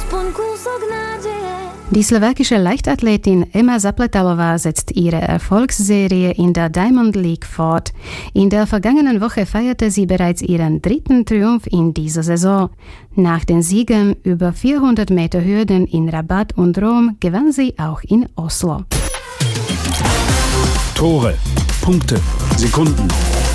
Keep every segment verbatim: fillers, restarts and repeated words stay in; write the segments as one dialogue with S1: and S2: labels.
S1: Die slowakische Leichtathletin Emma Zapletalová setzt ihre Erfolgsserie in der Diamond League fort. In der vergangenen Woche feierte sie bereits ihren dritten Triumph in dieser Saison. Nach den Siegen über vierhundert Meter Hürden in Rabat und Rom gewann sie auch in Oslo.
S2: Tore, Punkte, Sekunden.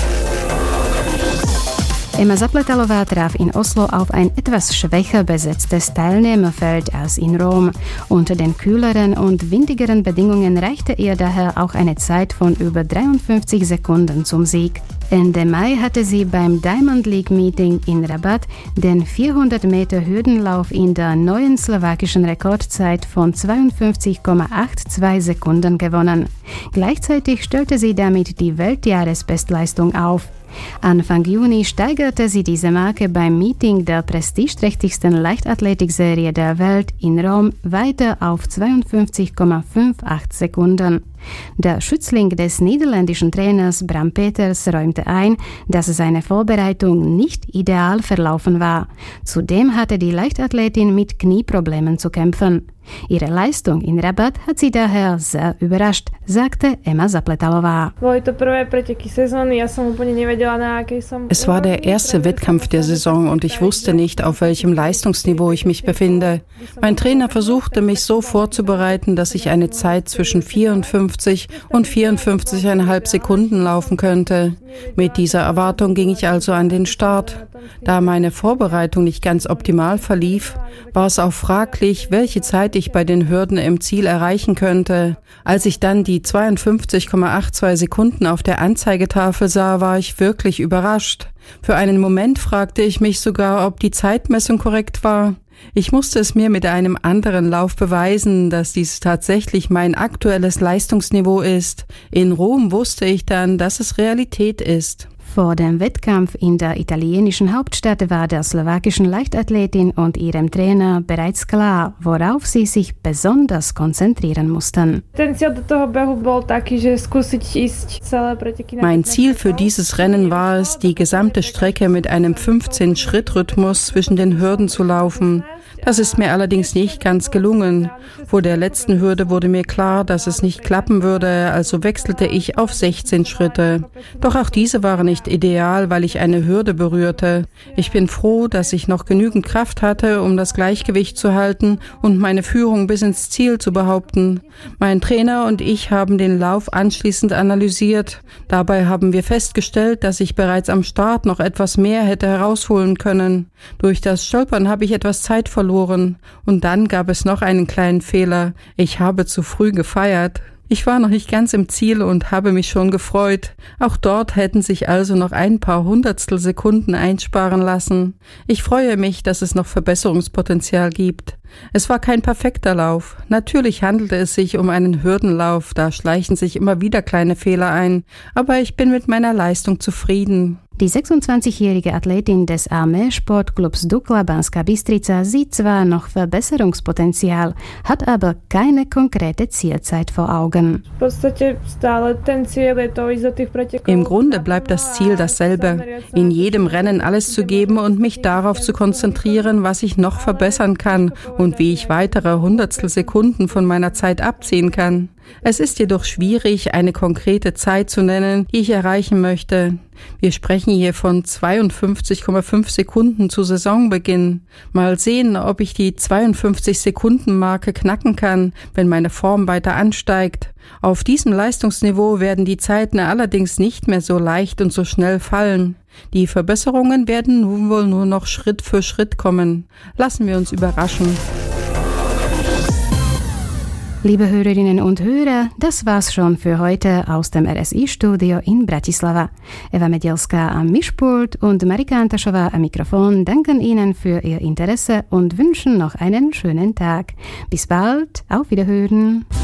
S1: Emma Zapletalová traf in Oslo auf ein etwas schwächer besetztes Teilnehmerfeld als in Rom. Unter den kühleren und windigeren Bedingungen reichte ihr daher auch eine Zeit von über dreiundfünfzig Sekunden zum Sieg. Ende Mai hatte sie beim Diamond League Meeting in Rabat den vierhundert Meter Hürdenlauf in der neuen slowakischen Rekordzeit von zweiundfünfzig Komma zweiundachtzig Sekunden gewonnen. Gleichzeitig stellte sie damit die Weltjahresbestleistung auf. Anfang Juni steigerte sie diese Marke beim Meeting der prestigeträchtigsten Leichtathletikserie der Welt in Rom weiter auf zweiundfünfzig Komma achtundfünfzig Sekunden. Der Schützling des niederländischen Trainers Bram Peters räumte ein, dass seine Vorbereitung nicht ideal verlaufen war. Zudem hatte die Leichtathletin mit Knieproblemen zu kämpfen. Ihre Leistung in Rabat hat sie daher sehr überrascht, sagte Emma Zapletalová.
S3: Es war der erste Wettkampf der Saison und ich wusste nicht, auf welchem Leistungsniveau ich mich befinde. Mein Trainer versuchte, mich so vorzubereiten, dass ich eine Zeit zwischen vierundfünfzig und vierundfünfzig Komma fünf Sekunden laufen könnte. Mit dieser Erwartung ging ich also an den Start. Da meine Vorbereitung nicht ganz optimal verlief, war es auch fraglich, welche Zeit ich bei den Hürden im Ziel erreichen könnte. Als ich dann die zweiundfünfzig Komma zweiundachtzig Sekunden auf der Anzeigetafel sah, war ich wirklich überrascht. Für einen Moment fragte ich mich sogar, ob die Zeitmessung korrekt war. Ich musste es mir mit einem anderen Lauf beweisen, dass dies tatsächlich mein aktuelles Leistungsniveau ist. In Rom wusste ich dann, dass es Realität ist.
S1: Vor dem Wettkampf in der italienischen Hauptstadt war der slowakischen Leichtathletin und ihrem Trainer bereits klar, worauf sie sich besonders konzentrieren mussten.
S3: Mein Ziel für dieses Rennen war es, die gesamte Strecke mit einem fünfzehn-Schritt-Rhythmus zwischen den Hürden zu laufen. Das ist mir allerdings nicht ganz gelungen. Vor der letzten Hürde wurde mir klar, dass es nicht klappen würde, also wechselte ich auf sechzehn Schritte. Doch auch diese waren nicht ideal, weil ich eine Hürde berührte. Ich bin froh, dass ich noch genügend Kraft hatte, um das Gleichgewicht zu halten und meine Führung bis ins Ziel zu behaupten. Mein Trainer und ich haben den Lauf anschließend analysiert. Dabei haben wir festgestellt, dass ich bereits am Start noch etwas mehr hätte herausholen können. Durch das Stolpern habe ich etwas Zeit verloren. Und dann gab es noch einen kleinen Fehler. Ich habe zu früh gefeiert. Ich war noch nicht ganz im Ziel und habe mich schon gefreut. Auch dort hätten sich also noch ein paar Hundertstel Sekunden einsparen lassen. Ich freue mich, dass es noch Verbesserungspotenzial gibt. Es war kein perfekter Lauf. Natürlich handelte es sich um einen Hürdenlauf, da schleichen sich immer wieder kleine Fehler ein. Aber ich bin mit meiner Leistung zufrieden.
S1: Die sechsundzwanzigjährige Athletin des Armeesportclubs Dukla Banská Bystrica sieht zwar noch Verbesserungspotenzial, hat aber keine konkrete Zielzeit vor Augen.
S3: Im Grunde bleibt das Ziel dasselbe, in jedem Rennen alles zu geben und mich darauf zu konzentrieren, was ich noch verbessern kann und wie ich weitere Hundertstel Sekunden von meiner Zeit abziehen kann. Es ist jedoch schwierig, eine konkrete Zeit zu nennen, die ich erreichen möchte. Wir sprechen hier von zweiundfünfzig Komma fünf Sekunden zu Saisonbeginn. Mal sehen, ob ich die zweiundfünfzig Sekunden Marke knacken kann, wenn meine Form weiter ansteigt. Auf diesem Leistungsniveau werden die Zeiten allerdings nicht mehr so leicht und so schnell fallen. Die Verbesserungen werden nun wohl nur noch Schritt für Schritt kommen. Lassen wir uns überraschen.
S1: Liebe Hörerinnen und Hörer, das war's schon für heute aus dem R S I-Studio in Bratislava. Eva Medielska am Mischpult und Marika Antašová am Mikrofon danken Ihnen für Ihr Interesse und wünschen noch einen schönen Tag. Bis bald, auf Wiederhören.